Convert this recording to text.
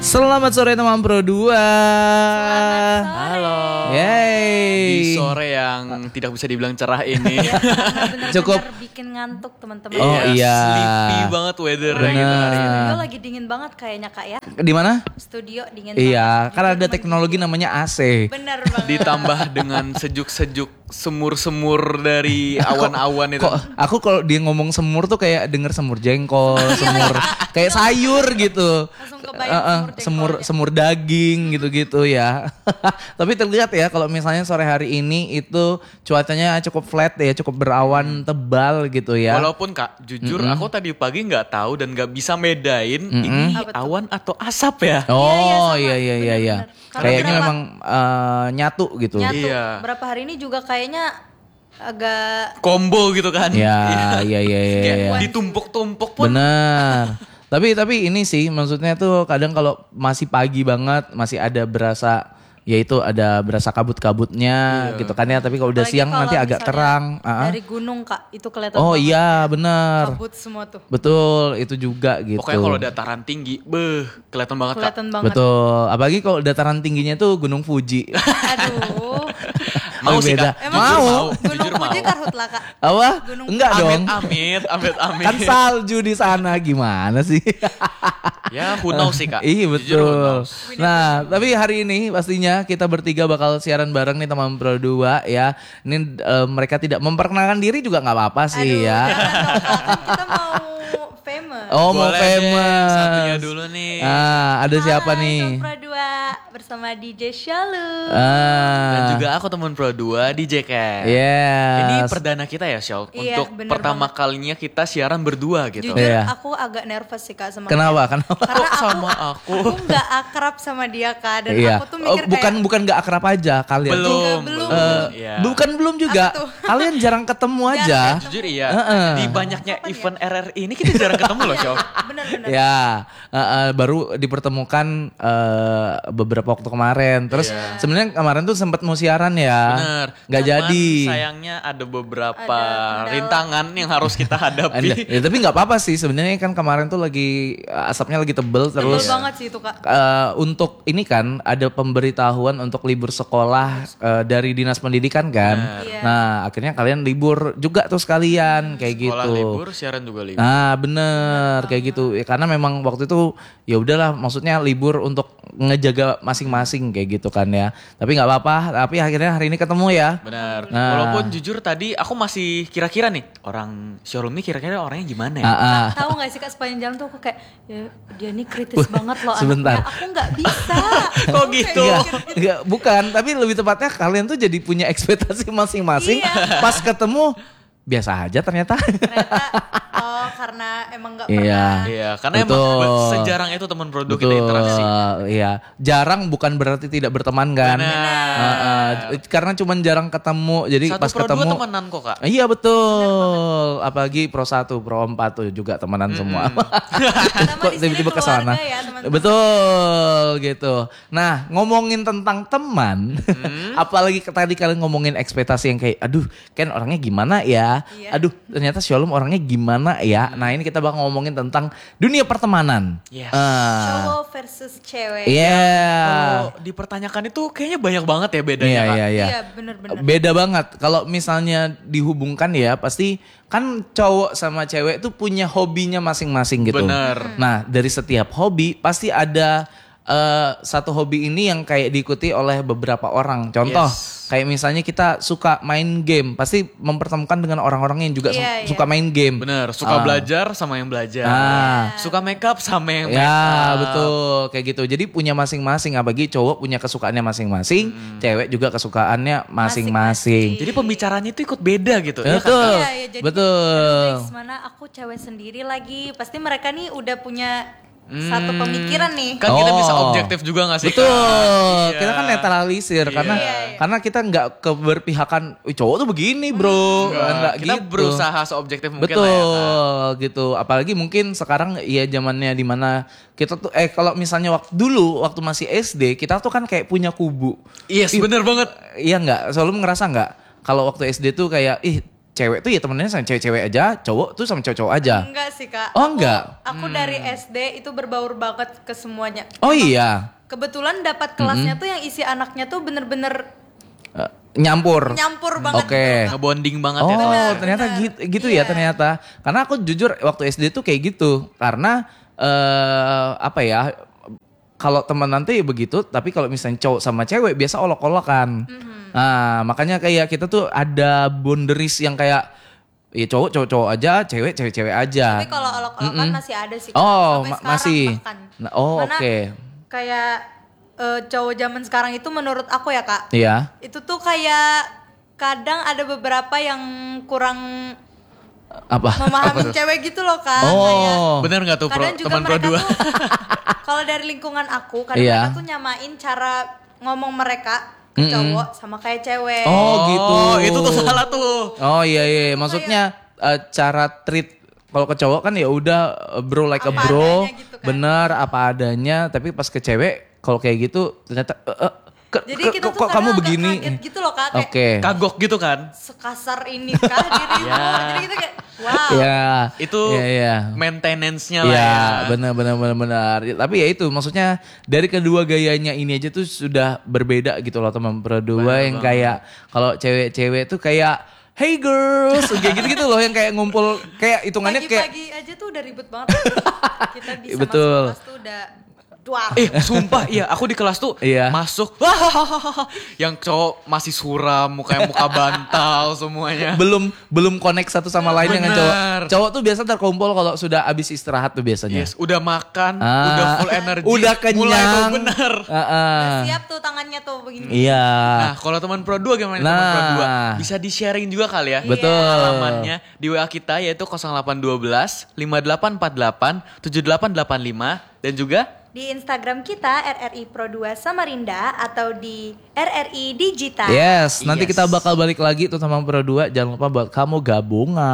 Selamat sore teman Pro 2. Halo. Yeay. Di sore yang tidak bisa dibilang cerah ini. Ya, karena benar-benar Cukup. bikin ngantuk teman-teman. Oh, iya. Sleepy banget weather-nya gitu hari ini. Studio lagi dingin banget kayaknya Kak ya. Di mana? Studio dingin Iya, banget. kan ada teknologi namanya AC. Bener banget. Ditambah dengan sejuk-sejuk semur-semur dari awan-awan itu. Kok aku kalau dia ngomong semur tuh kayak denger semur jengkol, semur kayak sayur gitu. Langsung kebayang Semur daging gitu-gitu ya. Tapi terlihat ya kalau misalnya sore hari ini itu cuacanya cukup flat ya, cukup berawan tebal gitu ya. Walaupun Kak, jujur aku tadi pagi nggak tahu dan nggak bisa bedain ini Apa tuh? awan atau asap ya. Oh sama. iya. Bener-bener. Karena Kayaknya berapa- memang nyatu gitu. Nyatu. Iya. Berapa hari ini juga kayaknya agak Combo gitu kan. Ya, iya. Kayak ditumpuk-tumpuk pun. Benar. Tapi ini sih maksudnya tuh kadang kalau masih pagi banget masih ada berasa yaitu ada berasa kabut-kabutnya gitu kan ya. Tapi kalau udah apalagi siang kalau nanti agak misalnya terang. Dari gunung Kak, itu kelihatan Oh banget. iya benar. Kabut semua tuh. Betul itu juga gitu. Pokoknya kalau dataran tinggi, kelihatan banget Kak. Kelihatan banget. Betul. Apalagi kalau dataran tingginya tuh Gunung Fuji. Aduh. Mau Oh, sih beda. Kak. Emang Jujur Mau. Gunung Jujur Fuji mau. karhutlah Kak. Apa? Gunung Enggak dong. Amit. Kan salju di sana gimana sih? Ya, who knows sih Kak. Iya Jujur, who betul. knows. Nah, tapi hari ini pastinya kita bertiga bakal siaran bareng nih teman Pro 2 ya. Ini mereka tidak memperkenalkan diri juga nggak apa-apa sih ya. Jangan dong, Kak. Kan kita mau famous. Oh mau Boleh deh, famous. satunya dulu nih. Ada siapa Hai, nih? Teman Pro 2 bersama DJ Shalu. Dan Ah, juga aku teman Pro 2 di JK. yes. Ini perdana kita ya, Syal. Iya, Untuk bener pertama kalinya kita siaran berdua gitu. Jujur Iya. aku agak nervous sih Kak sama Kenapa? dia. Kenapa? Karena Kok sama aku? nggak akrab sama dia Kak. Dan Iya. aku tuh mikir bukan nggak akrab aja kalian. tuh, Belum. belum. Iya. bukan belum juga. Apa tuh? Kalian jarang ketemu aja. Jujur iya. Heeh. Di banyaknya event RRI ini kita jarang ketemu loh, Syal. bener-bener. Ya, baru dipertemukan beberapa waktu kemarin. Terus sebenarnya kemarin tuh sempat mau siaran ya, Bener. nggak Cuman jadi. sayangnya ada beberapa Ada kendala. rintangan yang harus kita hadapi. Ya, tapi nggak apa-apa sih sebenarnya kan kemarin tuh lagi asapnya lagi tebel Tebel terus. banget sih itu Kak. Untuk ini kan ada pemberitahuan untuk libur sekolah dari dinas pendidikan kan. Iya. Nah akhirnya kalian libur juga tuh sekalian kayak Sekolah gitu. libur, siaran juga libur. Nah bener kayak gitu ya, karena memang waktu itu ya udahlah maksudnya libur untuk ngejaga masing-masing kayak gitu kan ya. Tapi nggak apa-apa. Tapi akhirnya hari ini ketemu ya. Benar. Nah. Walaupun jujur tadi aku masih kira-kira nih orang showroom ini kira-kira orangnya gimana ya? Tahu nggak sih Kak sepanjang jalan tuh aku kayak ya dia ini kritis banget loh sebentar. anaknya. Aku nggak bisa. Kok gitu? Enggak, bukan. Tapi lebih tepatnya kalian tuh jadi punya ekspektasi masing-masing. Iya. Pas ketemu biasa aja ternyata. Ternyata karena emang nggak Iya. pernah. Iya, karena Betul. emang sejarang itu teman produk kita interaksi. Iya. Jarang bukan berarti tidak berteman kan. Benar. Karena cuman jarang ketemu. Jadi Satu pas Pro ketemu 2 temenan kok Kak. Iya betul. Apalagi Pro 1, Pro 4 tuh juga temenan semua. Sama Kok di sini tiba-tiba ke keluarga sana. ya, teman-teman. Betul gitu. Nah, ngomongin tentang teman, apalagi tadi kalian ngomongin ekspektasi yang kayak aduh, kan orangnya gimana ya? Iya. Aduh, ternyata Shalom orangnya gimana ya? Nah, ini kita bakal ngomongin tentang dunia pertemanan. Yes. Cowok versus cewek. Iya. Kalau dipertanyakan itu kayaknya banyak banget ya bedanya Kak. Iya. Iya bener-bener. Beda banget. Kalau misalnya dihubungkan ya pasti kan cowok sama cewek tuh punya hobinya masing-masing gitu. Bener. Nah dari setiap hobi pasti ada satu hobi ini yang kayak diikuti oleh beberapa orang. Contoh Yes. kayak misalnya kita suka main game, pasti mempertemukan dengan orang-orang yang juga Iya, suka main game. Bener, suka belajar sama yang belajar. Ah. Suka make up sama yang make Ya up. betul kayak gitu. Jadi punya masing-masing. Apalagi cowok punya kesukaannya masing-masing, cewek juga kesukaannya masing-masing. Jadi pembicaranya itu ikut beda gitu. ya kan, Betul, Iya, iya, jadi betul. aduh, guys, mana aku cewek sendiri lagi. Pasti mereka nih udah punya satu pemikiran nih. Kan kita bisa Oh. objektif juga gak sih? Betul, Kak? kita kan netralisir karena Iya. karena kita nggak keberpihakan "Wih, cowok tuh begini bro, nggak Kita gitu. berusaha seobjektif mungkin Betul lah ya Kak. gitu. Apalagi mungkin sekarang ya zamannya dimana kita tuh kalau misalnya waktu masih SD kita tuh kan kayak punya kubu. Yes, bener banget. Iya nggak? Selalu ngerasa nggak kalau waktu SD tuh kayak cewek tuh ya temennya sama cewek-cewek aja, cowok tuh sama cowok-cowok aja. Enggak sih Kak. Oh, enggak? Aku dari SD itu berbaur banget ke semuanya. Oh iya. Kebetulan dapat kelasnya tuh yang isi anaknya tuh bener-bener Nyampur. nyampur banget. Oke. gitu, Kak. Ngebonding banget Oh, ya. Benar, ternyata benar. gitu Iya. ya ternyata. Karena aku jujur waktu SD tuh kayak gitu. Karena apa ya? Kalau teman nanti begitu, tapi kalau misalnya cowok sama cewek biasa olok-olokan. Nah, makanya kayak kita tuh ada boundaries yang kayak ya cowok aja, cewek aja. Tapi kalau olok-olokan masih ada sih Kak. Oh, Sampai sekarang masih. bahkan. Nah, oh, Mana oke. Kayak cowok zaman sekarang itu menurut aku ya Kak. Iya. Itu tuh kayak kadang ada beberapa yang kurang Apa? memahami cewek gitu loh Kak. Kayak Oh. Bener gak tuh kadang juga teman Pro mereka 2? tuh kalau dari lingkungan aku kadang Iya. mereka tuh nyamain cara ngomong mereka ke cowok sama kayak cewek. Oh, gitu. Itu tuh salah tuh. Oh iya, maksudnya cara treat kalau ke cowok kan ya udah bro like a Apa bro, adanya gitu kan. bener apa adanya. Tapi pas ke cewek kalau kayak gitu ternyata Jadi kita tuh kok kamu kadang agak begini? kaget gitu loh Kak, kayak Oke. Kagok gitu kan. sekasar ini kah dirimu? Jadi kita kayak wow. Ya. Itu ya. maintenance-nya lah Ya, ya. benar. Tapi ya itu maksudnya dari kedua gayanya ini aja tuh sudah berbeda gitu loh teman berdua yang kayak kalau cewek-cewek tuh kayak hey girls kayak gitu-gitu loh yang kayak ngumpul kayak hitungannya kayak Pagi-pagi aja tuh udah ribet banget. Kita bisa Betul. masuk kelas tuh udah duar. Sumpah iya aku di kelas tuh Iya. masuk yang cowok masih suram, mukanya muka bantal semuanya. belum connect satu sama lain dengan Benar. cowok. Cowok tuh biasa terkumpul kalau sudah habis istirahat tuh biasanya. Yes, udah makan, Ah. udah full energi, Udah kenyang. mulai tuh bener. Siap tuh tangannya tuh begini. Iya. Nah, kalau teman Pro 2 gimana nih teman Pro 2? Bisa di-sharing juga kali ya. Betul. Alamannya di WA kita yaitu 0812 5848 7885 dan juga Di Instagram kita RRI Pro 2 Samarinda atau di RRI Digital. Yes, nanti Yes. kita bakal balik lagi tuh sama Pro 2. Jangan lupa buat kamu gabungan.